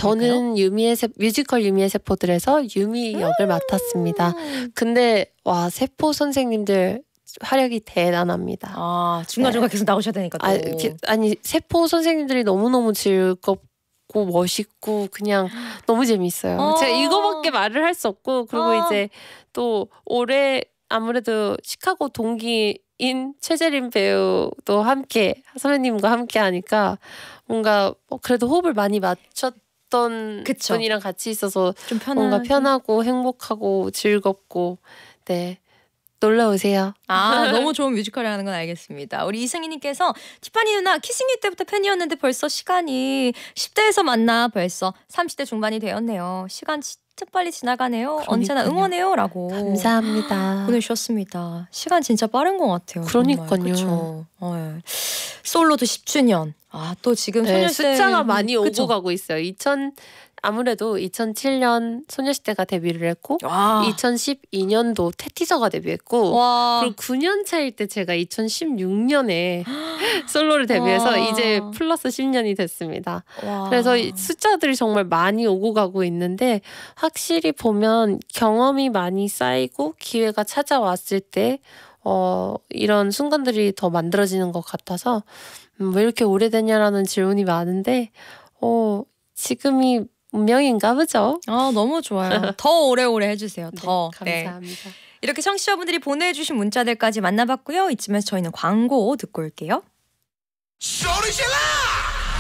저는 뮤지컬 유미의 세포들에서 유미 역을 맡았습니다. 근데 와 세포 선생님들 활약이 대단합니다. 아 중간중간 계속 나오셔야 되니까 또. 아니 세포 선생님들이 너무너무 즐겁고 멋있고 그냥 너무 재밌어요. 제가 이거밖에 말을 할 수 없고 그리고 이제 또 올해 아무래도 시카고 동기인 최재림 배우도 함께 선배님과 함께 하니까 뭔가 그래도 호흡을 많이 맞췄던 그쵸. 분이랑 같이 있어서 좀 뭔가 편하고 행복하고 즐겁고 네. 놀러 오세요. 아 너무 좋은 뮤지컬이라는 건 알겠습니다. 우리 이승희님께서 티파니 누나 키싱유 때부터 팬이었는데 벌써 시간이 10대에서 만나 벌써 30대 중반이 되었네요. 시간 진짜 빨리 지나가네요. 그러니까요. 언제나 응원해요 라고 감사합니다. 보내주셨습니다. 시간 진짜 빠른 것 같아요. 그러니까요. 솔로도 10주년. 아 또 지금 네, 소녀시대 숫자가 많이 오고 그쵸? 가고 있어요. 아무래도 2007년 소녀시대가 데뷔를 했고 와. 2012년도 테티저가 데뷔했고 와. 그리고 9년 차일 때 제가 2016년에 솔로를 데뷔해서 와. 이제 플러스 10년이 됐습니다. 와. 그래서 이 숫자들이 정말 많이 오고 가고 있는데 확실히 보면 경험이 많이 쌓이고 기회가 찾아왔을 때 이런 순간들이 더 만들어지는 것 같아서 왜 이렇게 오래됐냐라는 질문이 많은데 지금이 운명인가 보죠. 너무 좋아요. 더 오래오래 해주세요. 더. 네, 감사합니다. 네. 이렇게 청취자분들이 보내주신 문자들까지 만나봤고요. 이쯤에서 저희는 광고 듣고 올게요. 소리 질러!